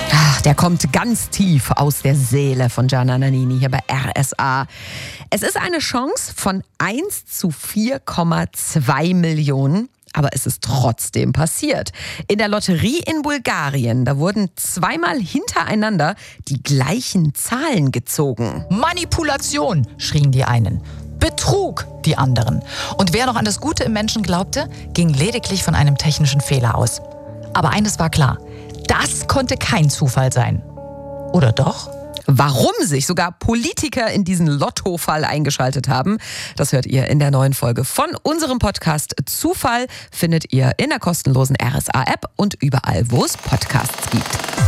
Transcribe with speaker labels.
Speaker 1: Ach, der kommt ganz tief aus der Seele von Gianna Nannini hier bei RSA. Es ist eine Chance von 1 zu 4,2 Millionen. Aber es ist trotzdem passiert. In der Lotterie in Bulgarien, da wurden zweimal hintereinander die gleichen Zahlen gezogen.
Speaker 2: Manipulation, schrien die einen. Betrug, die anderen. Und wer noch an das Gute im Menschen glaubte, ging lediglich von einem technischen Fehler aus. Aber eines war klar, das konnte kein Zufall sein. Oder doch?
Speaker 1: Warum sich sogar Politiker in diesen Lottofall eingeschaltet haben, das hört ihr in der neuen Folge von unserem Podcast Zufall. Findet ihr in der kostenlosen RSA-App und überall, wo es Podcasts gibt.